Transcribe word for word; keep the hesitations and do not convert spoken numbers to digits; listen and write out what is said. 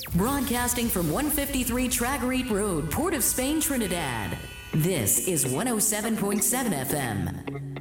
Broadcasting from one fifty-three Tragarete Road, Port of Spain, Trinidad. This is one oh seven point seven F M.